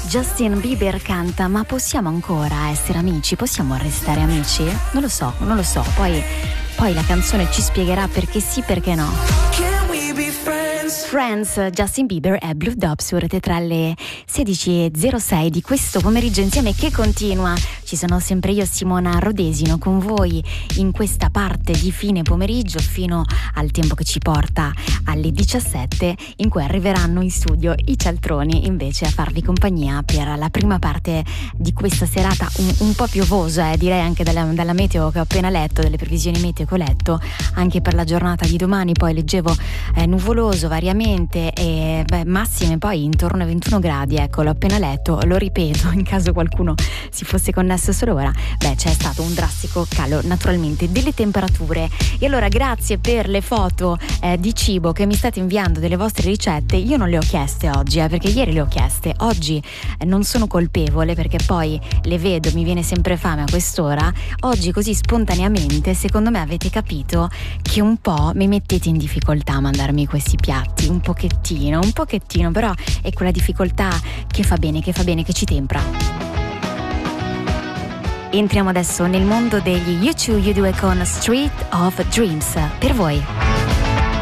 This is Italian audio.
Justin Bieber canta: ma possiamo ancora essere amici? Possiamo restare amici? Non lo so. Poi la canzone ci spiegherà perché sì, perché no. Friends, Justin Bieber e Blue Dub su Rete tra le 16:06 di questo pomeriggio insieme che continua. Ci sono sempre io, Simona Rodesino, con voi in questa parte di fine pomeriggio fino al tempo che ci porta alle 17, in cui arriveranno in studio i cialtroni invece a farvi compagnia per la prima parte di questa serata un po' piovosa, direi anche dalla meteo che ho appena letto, delle previsioni meteo che ho letto anche per la giornata di domani. Poi leggevo nuvoloso variamente e massime poi intorno ai 21 gradi, ecco, l'ho appena letto, lo ripeto in caso qualcuno si fosse connesso solo ora. C'è stato un drastico calo naturalmente delle temperature. E allora grazie per le foto di cibo che mi state inviando delle vostre ricette. Io non le ho chieste oggi perché ieri le ho chieste, oggi non sono colpevole perché poi le vedo, mi viene sempre fame a quest'ora. Oggi così spontaneamente secondo me avete capito che un po' mi mettete in difficoltà a mandarmi questi piatti, un pochettino, però è quella difficoltà che fa bene, che ci tempra. Entriamo adesso nel mondo degli U2 con Street of Dreams per voi.